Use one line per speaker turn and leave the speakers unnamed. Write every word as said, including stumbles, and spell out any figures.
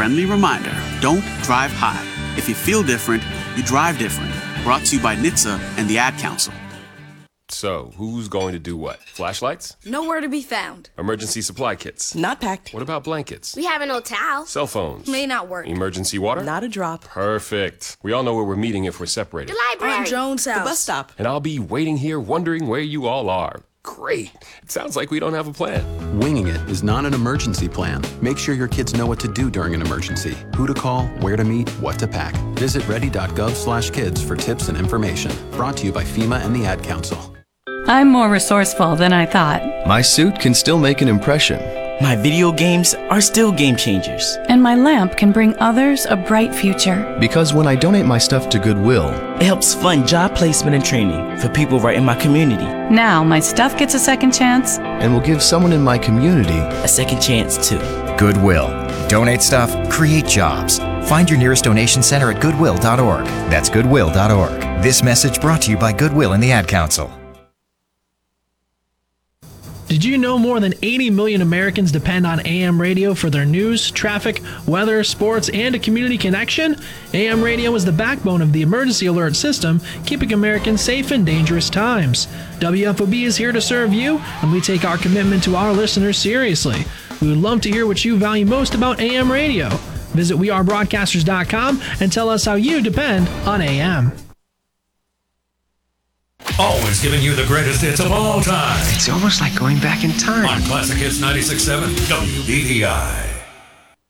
friendly reminder, don't drive high. If you feel different, you drive different. Brought to you by N H T S A and the Ad Council.
So, who's going to do what? Flashlights?
Nowhere to be found.
Emergency supply kits?
Not packed.
What about blankets?
We have an old towel.
Cell phones?
May not work.
Emergency water?
Not a drop.
Perfect. We all know where we're meeting if we're separated.
The library. On Jones' house.
The bus stop.
And I'll be waiting here wondering where you all are. Great. It sounds like we don't have a plan.
Winging it is not an emergency plan. Make sure your kids know what to do during an emergency, who to call, where to meet, what to pack. Visit ready.gov slash kids for tips and information. Brought to you by FEMA and the Ad Council.
I'm more resourceful than I thought.
My suit can still make an impression.
My video games are still game changers.
And my lamp can bring others a bright future.
Because when I donate my stuff to Goodwill,
it helps fund job placement and training for people right in my community.
Now my stuff gets a second chance.
And will give someone in my community
a second chance too.
Goodwill. Donate stuff, create jobs. Find your nearest donation center at goodwill dot org. That's goodwill dot org. This message brought to you by Goodwill and the Ad Council.
Did you know more than eighty million Americans depend on A M radio for their news, traffic, weather, sports, and a community connection? A M radio is the backbone of the emergency alert system, keeping Americans safe in dangerous times. W F O B is here to serve you, and we take our commitment to our listeners seriously. We would love to hear what you value most about A M radio. Visit we are broadcasters dot com and tell us how you depend on A M.
Always giving you the greatest hits of all time.
It's almost like going back in time.
On Classic Hits ninety-six point seven W B D I.